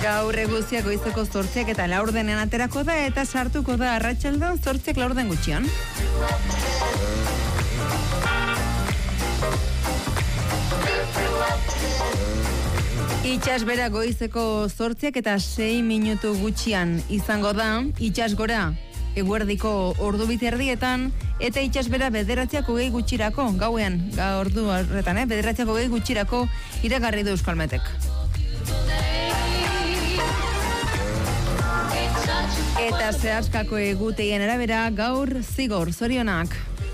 Gaur eguzia goizeko 8 eta 4 aterako da eta sartuko da arratsaldean 8 4 gutxian. Itsasbera goizeko 8 eta 6 minutu gutxian izango da, itsasgora eguerdiko ordu biterdietan eta itsasbera 9:20 gutxirako, gauean, ordu horretan, 9:20 gutxirako iragarri du Euskalmetek. Eta zehaskako egutegien arabera gaur zigor, zorionak.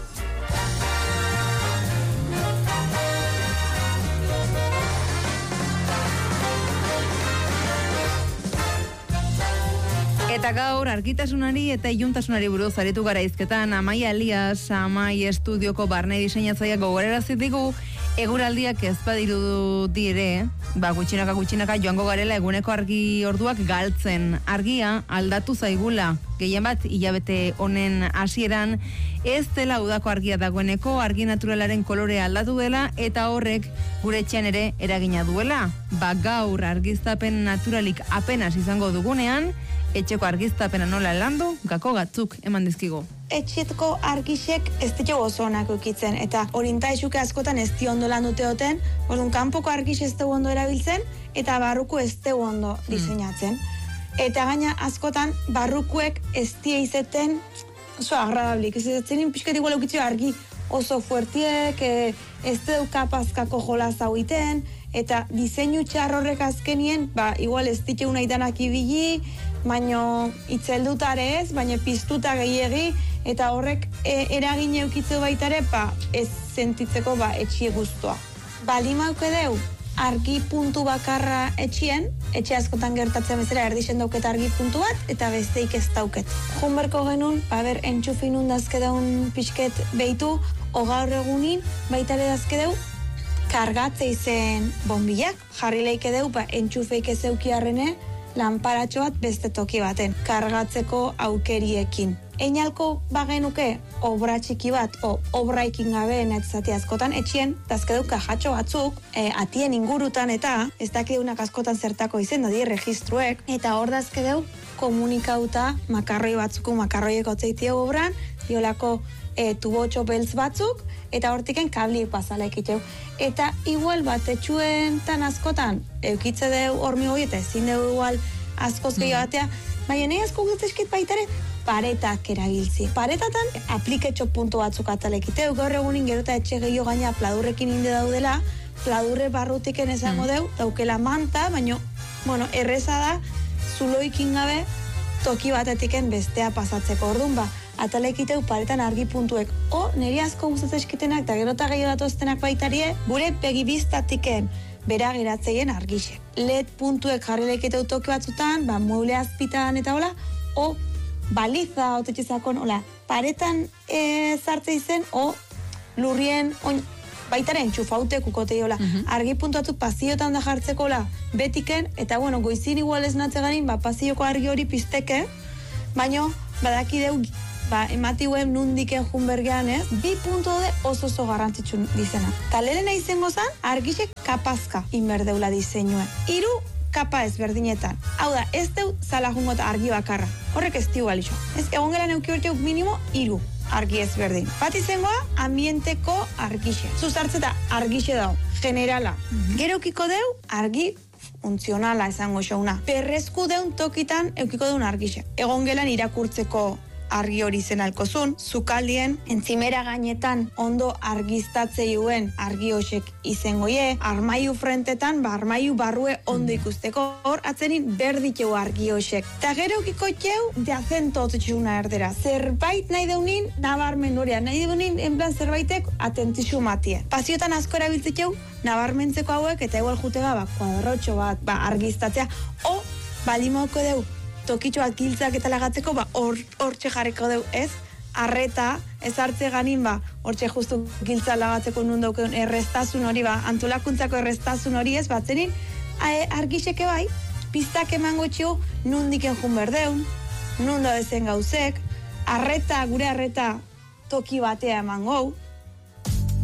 Eta gaur argitasunari eta iluntasunari buruz aritu gara hizketan. Amaia Elias, Amai Estudioko barne diseinatzaileak gogorarazi digu eguraldiak ez badirudi ere, gutxinaka joango garela eguneko argi orduak galtzen. Argia aldatu zaigula, gehien bat hilabete honen hasieran ez dela udako argia dagoeneko, argi naturalaren kolore aldatu dela eta horrek gure etxean ere eragina duela. Gaur argiztapen naturalik apenas izango dugunean, etxeko argiztapena nola landu, gako gatzuk eman dizkigu. Etxetko argisek ez ditu oso onak ukitzen, eta orientaisuke askotan ez di ondo lan duteoten, orduan kanpoko argis ez dugu ondo erabiltzen, eta barruko ez dugu ondo diseinatzen. Eta gaina askotan barrukuek ez die izeten oso agradablik, ez zenin pixket igual ukitzio argi oso fuertiek, ez dugu kapazkako jolaz hau iten, eta diseinu txarrorrek azkenien, igual ez ditu nahi danak ibili, baino itzeldutare ez, baina piztuta gehiegi, eta horrek eragin eukitzeu baitare, ez sentitzeko etxie guztua. Balimauke deu, argi puntu bakarra etxien, etxe askotan gertatzen bezala erdixen dauket argi puntu bat, eta besteik ez dauket. Junberko genuen, entxufinun dazke daun pixket behitu, o gaur egunin, baitare dazke deu, kargatze izen bombilak, jarri leike deu, entxufeik ez eukiarrene, lanparatxo bat beste toki baten, kargatzeko aukeriekin. Einalko bagenuke obra txiki bat, obraikin gabe netzati askotan, etxien, dazkedeu kajatxo batzuk, atien ingurutan eta, ez dakideunak askotan zertako izen, dadi registruek, eta hor dazkedeu komunikauta makarroi batzuko, makarroiek otzeitie obran, diolako tubotxo beltz batzuk, eta hortiken kabliek pasala ekiteu. Eta igual bat etxuen tan askotan, eukitze deu hormigoi eta ezin deu igual askoz gehiago batea, baina nahi asko guzteskit baitare, paretak erabiltzi. Paretatan apliketxo puntu batzuk atalekiteu, gaur egunin gerota etxe gehiago gaina pladurrekin inde daudela, pladurre barrutiken esango deu, daukela manta, baina, erreza da, zuloikin gabe, toki batetiken bestea pasatzeko orduan atalekiteu paretan argi puntuek. Neri asko guzteskitenak eta gerota gehiago datoztenak baitarie, gure begibiztatiken bera geratzeien argisek. LED puntuek jarri lekiteu toki batzutan, mueble azpitan eta hola, baliza, otetxezakon, paretan zartze izen, lurrien, baitaren txufautek ukoteiola. Argi puntuatzuk pasiotan da jartzeko betiken, eta goizin igual ez natze garin, pasioko argi hori pizteke, baina badakideu ematiuen nundiken junbergean ez, 2 puntu de oso garrantzitsu dizena. Talerena izango zan, argisek kapazka inberdeula diseinuen. 3 kapa ezberdinetan. Hau da, ez deu zala jungo eta argi bakarra. Horrek ez tiu balixo. Ez egon gela neuki horteuk minimo 3 argi ezberdin. Bat izangoa, ambienteko argixe. Zuzartzeta argixe dau, generala. Gero eukiko deu, argi funtzionala izango xauna. Perrezku deun tokitan eukiko deun argixe. Egon gelan irakurtzeko argi hori zen alkozun, zukaldien entzimera gainetan ondo argiztatzeioen argi hoxek izengoie, armaiu frentetan, armaiu barrue ondo ikusteko, hor atzenin berditeu argi hoxek. Ta gero eukiko txeu, deazento otutxuna erdera. Zerbait nahi deunin, nabarmen horia, nahi deunin, enplan zerbaitek atentixu matie. Pasiotan asko erabiltzitxeu, nabarmentzeko hauek, eta igual jutega, kuadrotxo bat, argiztatzea, balimauko deu, tokitxoak giltzak eta lagatzeko, hortxe jarriko deu, ez? Arreta, ez hartze ganin, hortxe justu giltza lagatzeko nundaukeun errestazun hori, antolakuntzako errestazun hori ez, batzenin, argiseke bai, piztak emango txio, nundiken jun berdeun, nunda dezen gauzek, gure arreta toki batea emango,